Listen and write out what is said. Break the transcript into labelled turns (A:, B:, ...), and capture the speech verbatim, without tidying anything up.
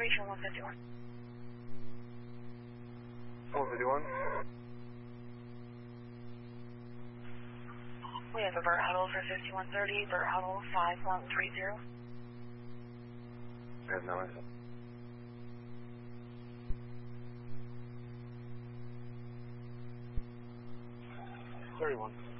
A: operation one fifty-one.
B: one fifty-one.
A: We have a vert huddle for fifty-one thirty, vert huddle five one three zero.
B: Good, nice. thirty-one.